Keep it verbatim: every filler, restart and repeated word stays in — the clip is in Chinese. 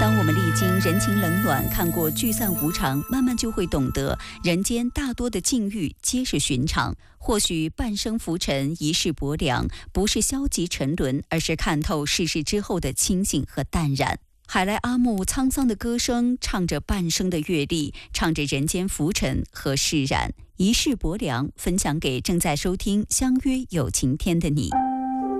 当我们历经人情冷暖，看过聚散无常，慢慢就会懂得，人间大多的境遇皆是寻常。或许半生浮沉，一世薄凉，不是消极沉沦，而是看透世事之后的清醒和淡然。海来阿木沧桑的歌声，唱着半生的阅历，唱着人间浮沉和释然。一世薄凉，分享给正在收听《相约有晴天》的你。